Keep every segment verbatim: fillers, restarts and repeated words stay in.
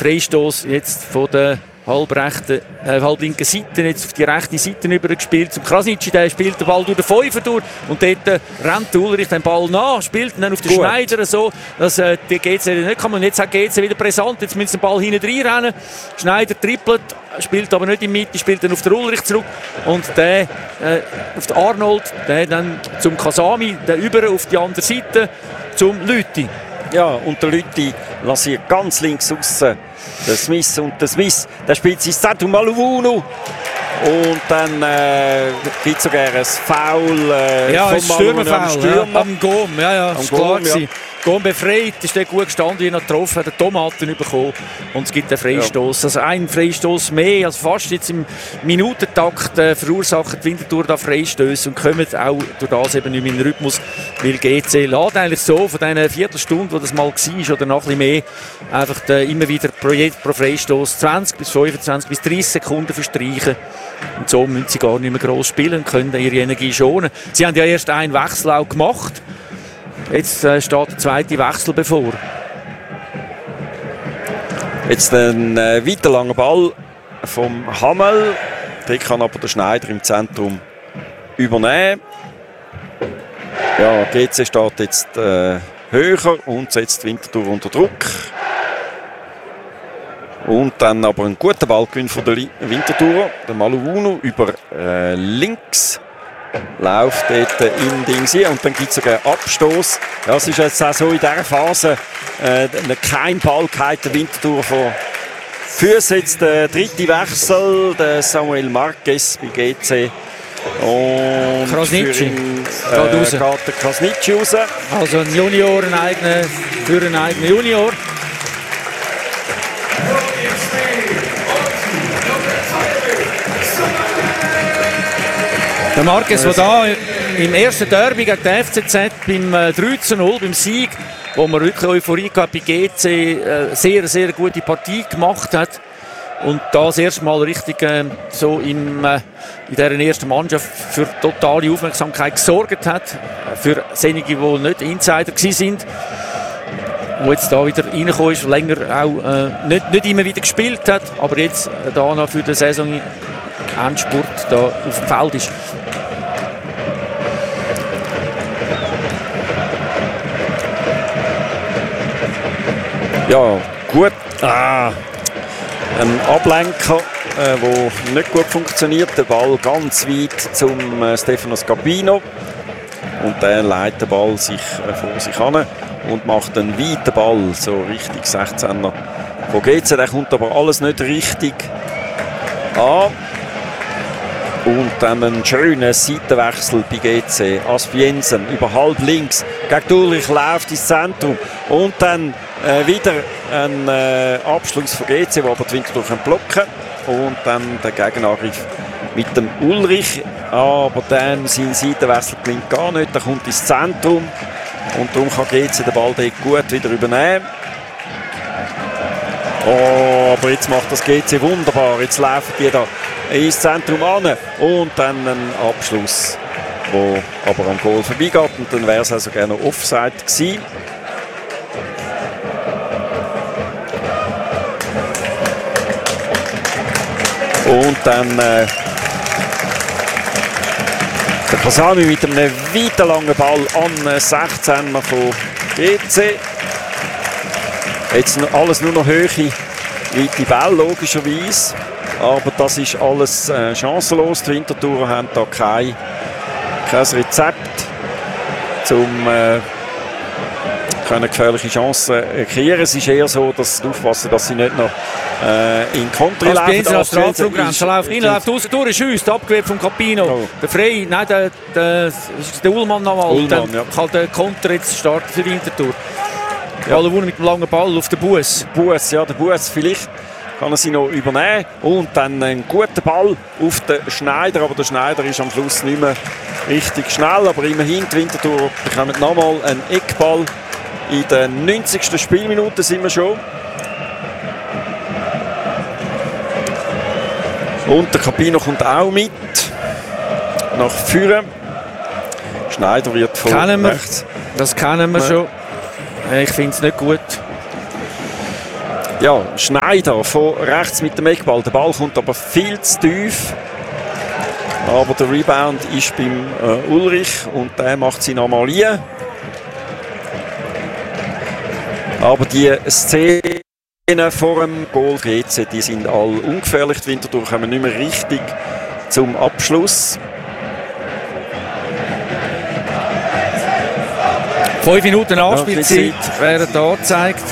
Freistoß jetzt von der halbrechten, äh, halblinken Seite, jetzt auf die rechte Seite übergespielt. Zum Krasnitschi, der spielt den Ball durch den Fünfer durch und dort äh, rennt der Ulrich den Ball nach, spielt ihn dann auf den Gut. Schneider so, dass äh, die G C nicht kann. Und jetzt hat G C wieder präsent, jetzt müssen sie den Ball hinten reinrennen. Schneider trippelt, spielt aber nicht in die Mitte, spielt dann auf den Ulrich zurück und der äh, auf den Arnold, der dann zum Kasami, der über auf die andere Seite zum Lüthi. Ja, und der Lüthi lanciert ganz links aussen der Smith und der Smith, der spielt sein Zentrum Maluvunu und dann äh, gibt es sogar ein Foul äh, ja, vom Maluvunu am Stürmer. Ja, am Gom, ja, ja, am ist klar Gom, ja. Gom befreit, ist der gut gestanden, wie er getroffen hat, den Tomaten bekommen und es gibt einen Freistoß. Ja. Also ein Freistoß mehr, also fast jetzt im Minutentakt äh, verursacht Winterthur da Freistöße und kommen auch durch das eben nicht mehr in den Rhythmus, weil G C lässt eigentlich so von diesen Viertelstunde, wo das mal war oder noch ein bisschen mehr, einfach äh, immer wieder pro, pro Freistoß zwanzig bis fünfundzwanzig bis dreißig Sekunden verstreichen und so müssen sie gar nicht mehr gross spielen und können ihre Energie schonen. Sie haben ja erst einen Wechsel auch gemacht. Jetzt äh, steht der zweite Wechsel bevor. Jetzt ein äh, weiter langer Ball vom Hamel. Den kann aber der Schneider im Zentrum übernehmen. Ja, G C steht jetzt äh, höher und setzt Winterthur unter Druck. Und dann aber ein guter Ballgewinn von der Winterthur. Der Maluvunu über äh, links. Läuft dort in Dings hier und dann gibt es sogar einen Abstoß. Ja, es ist jetzt auch so in dieser Phase äh, kein Ball gehalten, der Winterthur vor Füße. Jetzt der dritte Wechsel, der Samuel Marquez bei G C. Und Krasnitschi ihn, äh, geht der Krasnitschi raus. Also ein Junior, ein eigener, für einen eigenen Junior. Der Marquez, der da im ersten Derby gegen den F C Z beim äh, drei zu null, beim Sieg, wo man wirklich Euphorie gehabt bei G C, äh, sehr, sehr gute Partie gemacht hat und das erste Mal richtig äh, so im, äh, in dieser ersten Mannschaft für totale Aufmerksamkeit gesorgt hat, für einige, die nicht Insider waren, wo jetzt da wieder reingekommen ist, länger auch äh, nicht, nicht immer wieder gespielt hat, aber jetzt äh, da noch für die Saison Endspurt da auf dem Feld ist. Ja, gut. Ah, ein Ablenker, der äh, nicht gut funktioniert. Der Ball ganz weit zum äh, Stefano Scapino. Und der leitet den Ball sich, äh, vor sich an und macht einen weiten Ball, so richtig sechzehner von G C. Der kommt aber alles nicht richtig an. Und dann ein schöner Seitenwechsel bei G C. Aspiensen über halb links. Gegen Ulrich läuft ins Zentrum. Und dann äh, wieder ein äh, Abschluss von G C, wo aber die Winterthur blocken können. Und dann der Gegenangriff mit dem Ulrich. Aber dann sein Seitenwechsel gelingt gar nicht. Er kommt ins Zentrum. Und darum kann G C den Ball dort gut wieder übernehmen. Oh, aber jetzt macht das G C wunderbar. Jetzt laufen die da ins Zentrum an und dann ein Abschluss, der aber am Goal vorbeigeht. Und dann wäre es also gerne Offside gewesen. Und dann äh, der Kasami mit einem weiten langen Ball an sechzehner von G C. Jetzt alles nur noch Höhe, weite Bälle logischerweise. Aber das ist alles äh, chancenlos. Die Winterthurer haben da kein, kein Rezept, um äh, können gefährliche Chancen kreieren. Es ist eher so, dass sie aufpassen, dass sie nicht noch äh, in Kontra laufen. Der Strafraumgrenze läuft rein, läuft raus, durch, schießt, abgewehrt von Capino. Oh. Der Frey, nein, der, der, der Ullmann nochmal. Ullmann, dann ja. Kann der Konter jetzt starten für die Winterthur. Ja. Alle mit dem langen Ball auf den Bus. Bus, ja, der Bus vielleicht kann er sie noch übernehmen. Und dann ein guter Ball auf den Schneider. Aber der Schneider ist am Schluss nicht mehr richtig schnell. Aber immerhin, die Winterthur bekommen nochmal einen Eckball. In der neunzigsten Spielminute sind wir schon. Und der Capino kommt auch mit. Nach vorne. Schneider wird von kennen rechts. Wir. Das kennen wir ja. schon. Ich finde es nicht gut. Ja, Schneider von rechts mit dem Eckball. Der Ball kommt aber viel zu tief. Aber der Rebound ist beim äh, Ulrich und der macht sie nochmal rein. Aber die Szenen vor dem Goal G C, die sind alle ungefährlich. Die Winterthur kommen nicht mehr richtig zum Abschluss. Fünf Minuten Nachspielzeit werden da gezeigt.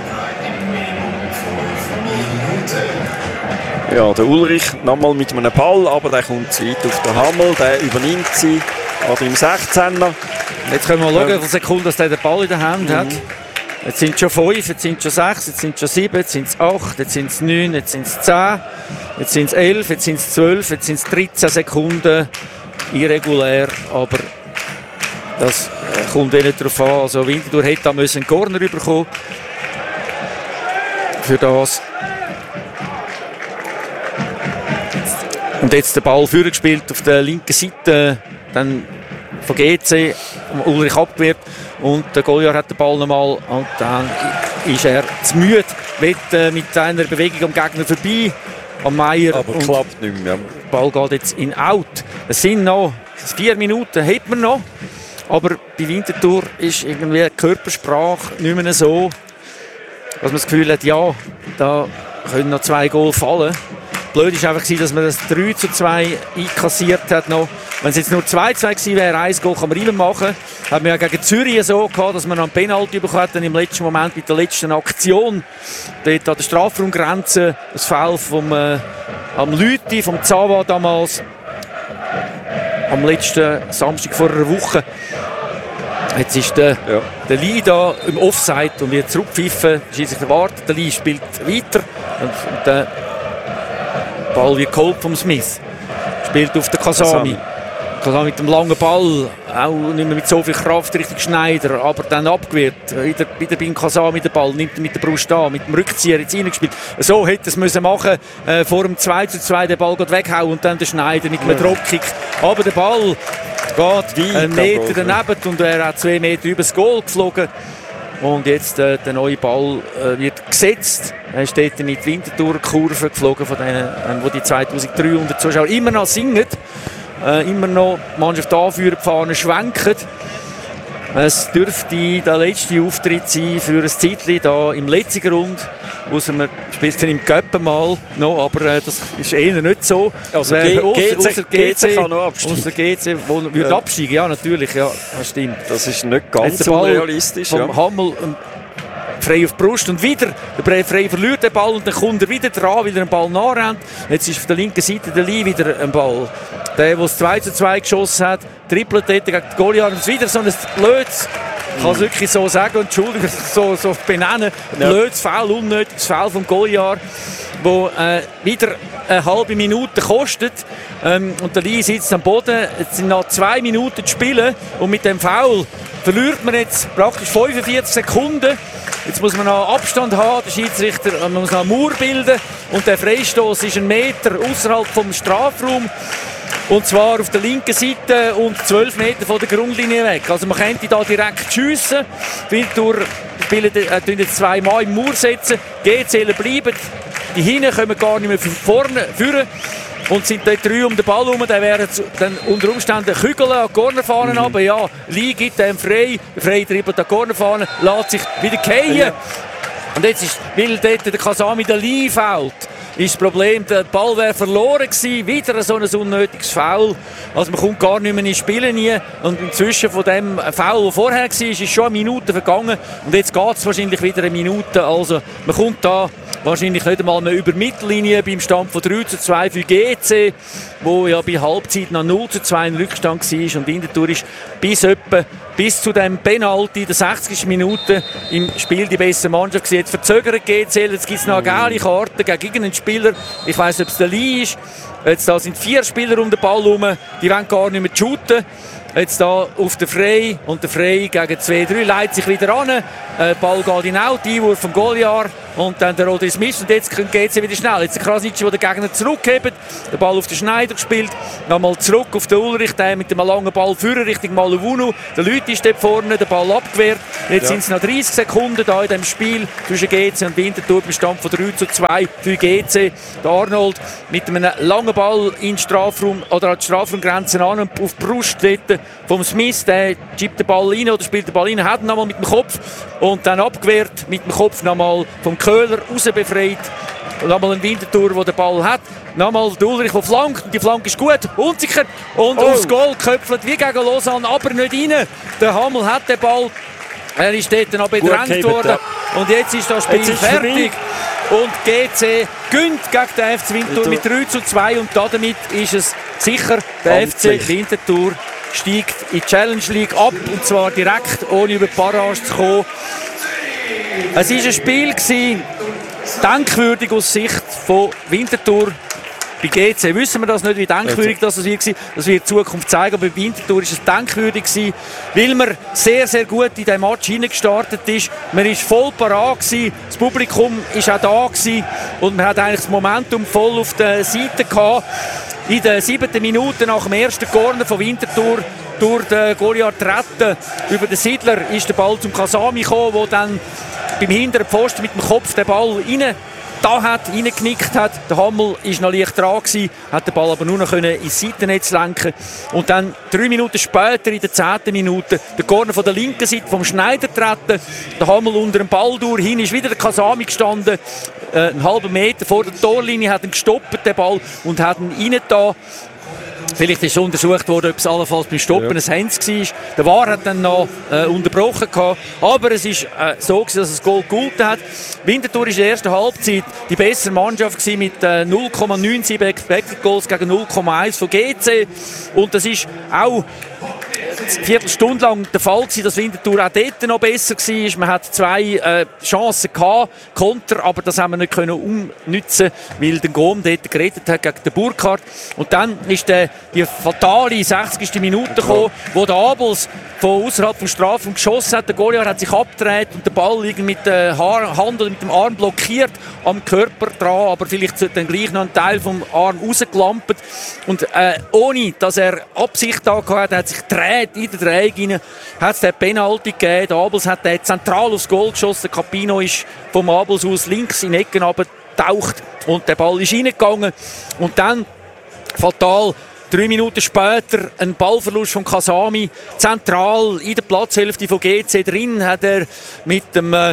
Ja, der Ulrich nochmal mit einem Ball, aber der kommt zu weit auf den Hammel, der übernimmt sie oder im sechzehner. Jetzt können wir mal schauen, wie viele Sekunden dass der den Ball in der Hand mhm. hat. Jetzt sind es schon fünf, jetzt sind es schon sechs, jetzt sind es schon sieben, jetzt sind es acht, jetzt sind es neun, jetzt sind es zehn, jetzt sind es elf, jetzt sind es zwölf, jetzt sind es dreizehn Sekunden irregulär, aber das kommt eh nicht darauf an. Also Winterthur hätte da einen Corner bekommen für das. Und jetzt der Ball vorgespielt auf der linken Seite, dann von G C, Ulrich abgewehrt und der Goljar hat den Ball nochmal und dann ist er zu müde, will äh, mit einer Bewegung am Gegner vorbei, am Meier. Aber und klappt nicht mehr. Der Ball geht jetzt in Out. Es sind noch vier Minuten, hat man noch, aber bei Winterthur ist irgendwie die Körpersprache nicht mehr so, dass man das Gefühl hat, ja, da können noch zwei Goal fallen. Blöd war einfach, dass man das drei zu zwei einkassiert hat. Noch. Wenn es jetzt nur zwei zu zwei gewesen wäre, ein Goal kann man immer machen. Haben wir ja gegen Zürich so gehabt, dass man einen Penalty bekommen hat, dann im letzten Moment mit der letzten Aktion. Dort an der Strafraumgrenze das Foul vom äh, am Lüthi, vom Zawa damals. Am letzten Samstag vor einer Woche. Jetzt ist der, ja. der Lee da im Offside und wird zurückpfiffen. Schiedsrichter wartet, der Lee spielt weiter. Und, und der Ball wird geholt vom Smith. Spielt auf den Kasami. Kasami mit dem langen Ball. Auch nicht mehr mit so viel Kraft Richtung Schneider. Aber dann abgewehrt. Wieder, wieder beim Kasami den Ball. Nimmt ihn mit der Brust an. Mit dem Rückzieher jetzt reingespielt. So hätte es müssen machen äh, vor dem zwei zu zwei den Ball weghauen und dann der Schneider mit einem ja. Dropkick. Aber der Ball geht einen Meter daneben und er hat zwei Meter über das Goal geflogen. Und jetzt äh, der neue Ball äh, wird gesetzt. Er steht mit Winterthur-Kurve geflogen, von denen, äh, wo die zweitausenddreihundert Zuschauer immer noch singen. Äh, immer noch die Mannschaft anführen, die Fahnen schwenken. Es dürfte der letzte Auftritt sein für ein Zeitchen da im letzten Grund. Ausser man spielt dann im Göppen mal noch, aber äh, das ist eher nicht so. Also G- ausser, G C kann noch absteigen. Ausser G C, wo ja. würde absteigen, ja natürlich, ja, das stimmt. Das ist nicht ganz unrealistisch. Vom ja. Hammel ähm, frei auf die Brust und wieder, der Frey verliert den Ball und dann kommt er wieder dran, weil er den Ball nachrennt. Jetzt ist auf der linken Seite der Lee wieder ein Ball. Der, der das zwei zu zwei geschossen hat, trippelt dort gegen die Goljar. Und wieder so ein blödes, ich kann es wirklich so sagen, Entschuldigung, so, so benennen, ein ja. blödes Foul, unnötiges Foul vom Goljar, wo äh, wieder eine halbe Minute kostet. Ähm, und der Lee sitzt am Boden. Es sind noch zwei Minuten zu spielen und mit dem Foul verliert man jetzt praktisch fünfundvierzig Sekunden. Jetzt muss man noch Abstand haben, der Schiedsrichter man muss noch eine Mauer bilden und der Freistoß ist ein Meter außerhalb vom Strafraum. Und zwar auf der linken Seite und zwölf Meter von der Grundlinie weg. Also man könnte da direkt schiessen. Winterthur spielen äh, jetzt zwei Mal im Mauer setzen. G C bleiben. Die hinten kommen gar nicht mehr von vorne führen. Und sind dort drei um den Ball herum. Dann wären dann unter Umständen Kügeln an die Cornerfahnen mhm. aber ja, Lee gibt dem frei. Frei dribbelt an die Cornerfahnen, lässt sich wieder fallen. Ja. Und jetzt ist, weil dort der Kasami der Lee fällt, ist das Problem, der Ball wäre verloren gewesen. Wieder so ein unnötiges Foul. Also man kommt gar nicht mehr ins Spielen rein. Und inzwischen von dem Foul, der vorher war, ist schon eine Minute vergangen. Und jetzt geht es wahrscheinlich wieder eine Minute. Also man kommt da wahrscheinlich nicht einmal mehr über Mittellinie beim Stand von drei zu zwei für G C, wo ja bei Halbzeit noch null zu zwei in Rückstand war. Und Winterthur ist bis etwa bis zu dem Penalty, der sechzigsten Minute im Spiel die beste Mannschaft gewesen. Jetzt verzögert G C, jetzt gibt es noch eine gelbe Karte gegen einen Spieler. Ich weiss, ob es der Lee ist. Jetzt da sind vier Spieler um den Ball herum, die wollen gar nicht mehr shooten. Jetzt da auf der Frey und der Frey gegen zwei drei leitet sich wieder an. Der Ball geht in Out, Einwurf vom Goliath und dann der Rodri Smith und jetzt geht es wieder schnell. Jetzt der Krasic, der den Gegner zurückhebt, der Ball auf den Schneider gespielt, nochmal zurück auf den Ulrich, der mit dem langen Ball führen Richtung Maluvunu. Der Leute ist dort vorne, der Ball abgewehrt. Jetzt ja. sind es noch dreißig Sekunden da in dem Spiel zwischen G C und Winterthur beim Stand von drei zu zwei für G C. Der Arnold mit einem langen Ball in den Strafraum oder an die Strafraumgrenze an und auf die Brust dort vom Smith, der schiebt den Ball rein oder spielt den Ball rein, hat ihn nochmal mit dem Kopf und dann abgewehrt mit dem Kopf nochmal vom Köhler raus befreit. Nochmal ein Winterthur, der den Ball hat. Nochmal der Ulrich, der flankt. Die Flanke ist gut, unsicher und oh. aufs Goal geköpfelt, wie gegen Lausanne, aber nicht rein. Der Hammel hat den Ball. Er ist dort noch bedrängt worden. Ja. Und jetzt ist das Spiel ist fertig. Und G C gönnt gegen den F C Winterthur mit drei zu zwei. Und damit ist es sicher, der F C Winterthur steigt in die Challenge League ab. Und zwar direkt, ohne über die Barrage zu kommen. Es war ein Spiel, gewesen, denkwürdig aus Sicht von Winterthur. Bei G C wissen wir das nicht, wie denkwürdig das war. Das wird die Zukunft zeigen. Aber bei Winterthur war es denkwürdig, weil man sehr, sehr gut in diesen Match hineingestartet ist. Man war voll parat, das Publikum war auch da gewesen, und man hat eigentlich das Momentum voll auf der Seite gehabt. In der siebten Minute nach dem ersten Corner von Winterthur durch den Goliath retten über den Siedler ist der Ball zum Kasami gekommen, der dann beim hinteren Pfosten mit dem Kopf den Ball rein da hat, reingeknickt hat. Der Hammel war noch leicht dran gewesen, hat den Ball aber nur noch ins Seitennetz lenken. Und dann drei Minuten später, in der zehnten Minute, der Corner von der linken Seite vom Schneider treten. Der Hammel unter dem Ball durch, hin ist wieder der Kasami gestanden. Äh, einen halben Meter vor der Torlinie, hat ihn gestoppt, den Ball, und hat ihn reingetan. Vielleicht ist untersucht worden, ob es allenfalls beim Stoppen ja. ein Hands war. Der V A R hat dann noch äh, unterbrochen gehabt. Aber es war äh, so gewesen, dass es Goal gehalten hat. Winterthur war in der ersten Halbzeit die bessere Mannschaft gewesen, mit äh, null Komma neunundsiebzig Expected Goals gegen null Komma eins von G C. Und das ist auch eine Viertelstunde lang der Fall gewesen, dass Winterthur auch dort noch besser war. Man hat zwei äh, Chancen gehabt, Konter, aber das haben wir nicht können umnutzen, weil der Gom dort gerettet hat gegen den Burkhardt. Und dann ist der, die fatale sechzigste Minute gekommen, wo der Abels von außerhalb vom Strafraum geschossen hat. Der Goliath hat sich abgedreht und der Ball liegt mit der Hand oder mit dem Arm blockiert am Körper dran, aber vielleicht dann gleich noch ein Teil vom Arm rausgelampt. Und äh, ohne, dass er Absicht da hatte, hat sich gedreht in der Drehung rein, hat es den Penalty gegeben. Der Abels hat den zentral aufs Goal geschossen. Der Capino ist vom Abels aus links in die Ecken runtergetaucht und der Ball ist reingegangen. Und dann fatal, drei Minuten später, ein Ballverlust von Kasami. Zentral in der Platzhälfte von G C drin hat er mit dem äh,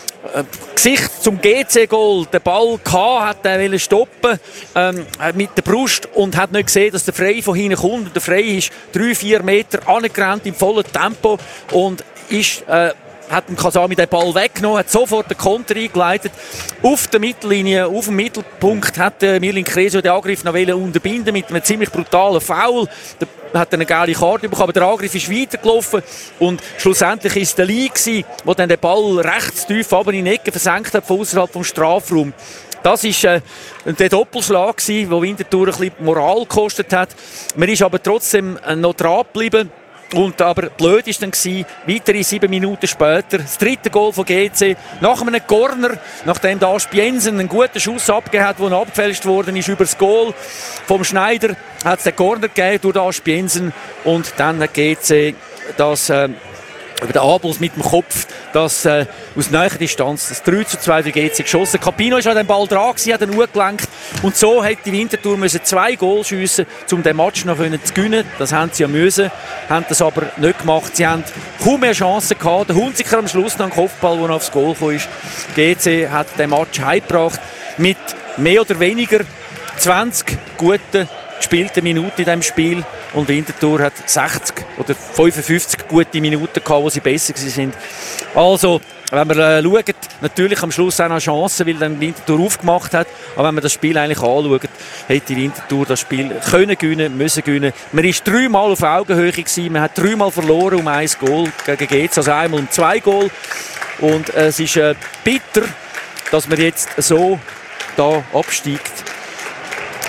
Gesicht zum G C-Goal den Ball gehabt, hat er wollte stoppen ähm, mit der Brust und hat nicht gesehen, dass der Frey von hinten kommt. Und der Frey ist drei, vier Meter angerannt im vollen Tempo und ist äh, hat dem Kasami den Ball weggenommen, hat sofort den Konter eingeleitet. Auf der Mittellinie, auf dem Mittelpunkt hat äh, Mirlin Kresio den Angriff noch unterbinden mit einem ziemlich brutalen Foul. Der hat eine gelbe Karte bekommen, aber der Angriff ist weitergelaufen und schlussendlich ist der Lee gewesen, der dann den Ball rechts tief aber in die Ecke versenkt hat von außerhalb vom Strafraum. Das war äh, der Doppelschlag, der Winterthur ein bisschen Moral gekostet hat. Man ist aber trotzdem äh, noch dran geblieben. Und aber blöd war dann gewesen, weitere sieben Minuten später, das dritte Goal von G C, nach einem Corner, nachdem da Spiensen einen guten Schuss abgegeben hat, der abgefälscht worden ist über das Goal vom Schneider, hat es den Corner gegeben durch da Spiensen und dann hat G C das äh, über den Abels mit dem Kopf, das äh, aus naher Distanz, das drei zu zwei für G C geschossen. Capino ist an den Ball dran gewesen, hat ihn gelenkt und so hätte die Winterthur müssen zwei Goal schiessen, um den Match noch zu gewinnen. Das haben sie ja müssen, haben das aber nicht gemacht. Sie haben kaum mehr Chancen gehabt. Der Hunziker am Schluss noch einen Kopfball, der noch aufs Goal gekommen ist. G C hat den Match heimgebracht mit mehr oder weniger zwanzig guten gespielten Minuten in diesem Spiel und Winterthur hat sechzig oder fünfundfünfzig gute Minuten gehabt, wo sie besser waren. Also, wenn wir äh, schauen, natürlich am Schluss auch noch Chancen, weil dann Winterthur aufgemacht hat, aber wenn wir das Spiel eigentlich anschauen, hätte Winterthur das Spiel können gewinnen, müssen gewinnen. Man war dreimal auf Augenhöhe gewesen, man hat dreimal verloren um ein Goal gegen G C, also einmal um zwei Goal und äh, es ist äh, bitter, dass man jetzt so da absteigt.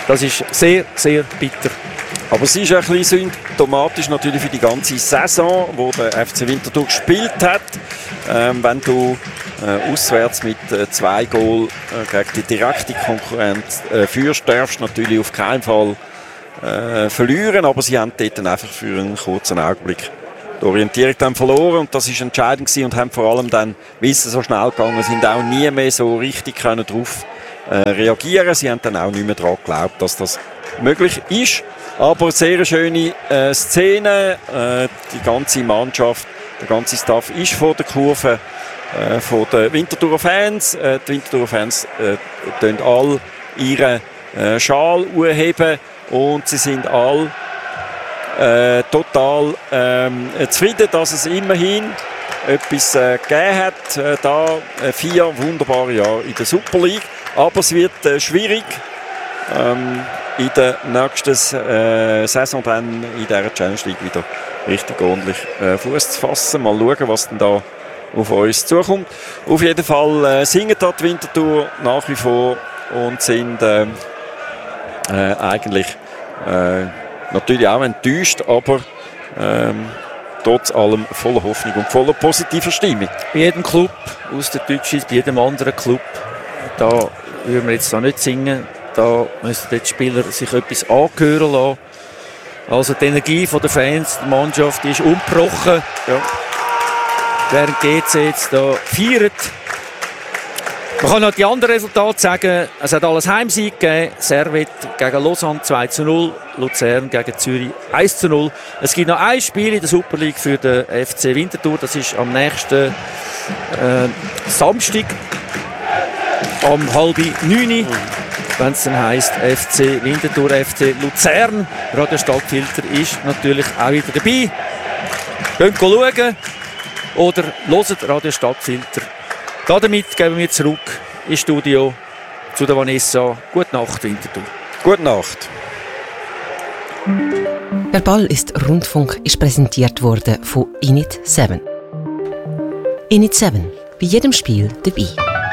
Das ist sehr, sehr bitter. Aber es ist ein bisschen symptomatisch natürlich für die ganze Saison, wo der F C Winterthur gespielt hat. Ähm, wenn du äh, auswärts mit äh, zwei Goal äh, gegen die direkte Konkurrenz äh, führst, darfst du natürlich auf keinen Fall äh, verlieren. Aber sie haben dort dann einfach für einen kurzen Augenblick die Orientierung dann verloren. Und das war entscheidend gewesen und haben vor allem dann, weil sie so schnell gegangen sind, auch nie mehr so richtig können darauf äh, reagieren. Sie haben dann auch nicht mehr daran geglaubt, dass das möglich ist. Aber sehr schöne äh, Szene. Äh, die ganze Mannschaft, der ganze Staff ist vor der Kurve äh, von den Winterthurer Fans. Äh, die Winterthurer Fans äh, tun all ihren äh, Schal heben und sie sind alle äh, total ähm, zufrieden, dass es immerhin etwas äh, gegeben hat. Äh, da äh, vier wunderbare Jahre in der Super League. Aber es wird äh, schwierig. Ähm, in der nächsten äh, Saison dann in dieser Challenge League wieder richtig ordentlich äh, Fuß zu fassen. Mal schauen, was denn da auf uns zukommt. Auf jeden Fall äh, singen da die Winterthur nach wie vor und sind äh, äh, eigentlich äh, natürlich auch enttäuscht, aber ähm, trotz allem voller Hoffnung und voller positiver Stimmung. Bei jedem Club aus der Deutschschweiz, bei jedem anderen Club, da würden wir jetzt da nicht singen. Da müssen die Spieler sich etwas angehören lassen. Also die Energie der Fans, der Mannschaft ist ungebrochen. Ja. Während G C jetzt da feiert. Man kann noch die anderen Resultate sagen. Es hat alles Heimsieg gegeben. Servet gegen Lausanne zwei zu null. Luzern gegen Zürich eins zu null. Es gibt noch ein Spiel in der Super League für den F C Winterthur. Das ist am nächsten äh, Samstag um halb neun. Wenn es dann heisst F C Winterthur, F C Luzern. Radio Stadtfilter ist natürlich auch wieder dabei. Könnt schauen oder hört Radio Stadtfilter. Damit geben wir zurück ins Studio zu der Vanessa. Gute Nacht, Winterthur. Gute Nacht. Der Ball ist Rundfunk ist präsentiert worden von Init sieben. Init sieben, bei jedem Spiel dabei.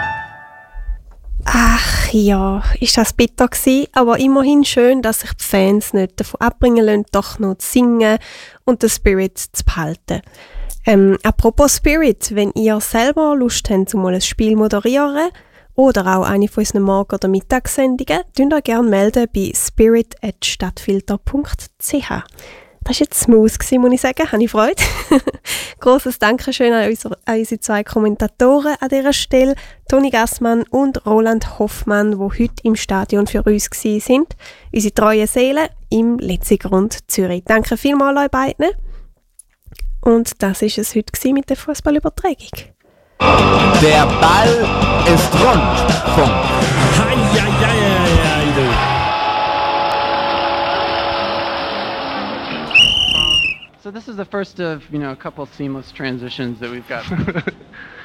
Ach ja, ist das bitter gewesen, aber immerhin schön, dass sich die Fans nicht davon abbringen lassen, doch noch zu singen und den Spirit zu behalten. Ähm, apropos Spirit, wenn ihr selber Lust habt, um mal ein Spiel moderieren oder auch eine von unseren Morgen- oder Mittagssendungen, könnt ihr gerne melden bei spirit at stadtfilter punkt c h. Das war jetzt smooth, muss ich sagen. Habe ich Freude. Grosses Dankeschön an unsere, an unsere zwei Kommentatoren an dieser Stelle, Toni Gassmann und Roland Hoffmann, die heute im Stadion für uns waren. Unsere treuen Seelen im Letzigrund Zürich. Danke vielmals euch beiden. Und das war es heute mit der Fußballübertragung. Der Ball ist Rundfunk. Hei, hei, hei, hei, hei. So this is the first of, you know, a couple seamless transitions that we've got.